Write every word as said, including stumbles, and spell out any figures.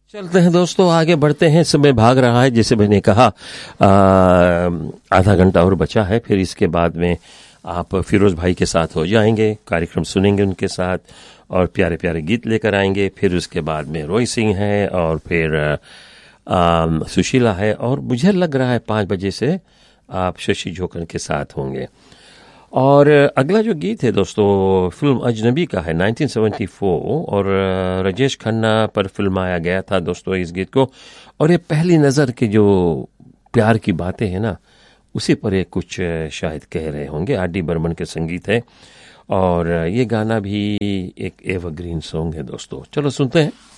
चलते हैं दोस्तों, आगे बढ़ते हैं। समय भाग रहा है, जैसे मैंने कहा आ, आधा घंटा और बचा है, फिर इसके बाद में आप फिरोज भाई के साथ हो जाएंगे, कार्यक्रम सुनेंगे उनके साथ और प्यारे प्यारे गीत लेकर आएंगे। फिर उसके बाद में रोई सिंह है और फिर आ, सुशीला है, और मुझे लग रहा है पाँच बजे से आप शशि जोकन के साथ होंगे। और अगला जो गीत है दोस्तों, फिल्म अजनबी का है नाइनटीन सेवेंटी फोर, और राजेश खन्ना पर फिल्माया गया था दोस्तों इस गीत को। और ये पहली नज़र के जो प्यार की बातें हैं ना, उसी पर एक कुछ शायद कह रहे होंगे। आर डी बर्मन के संगीत है और ये गाना भी एक एवरग्रीन सॉन्ग है दोस्तों। चलो सुनते हैं।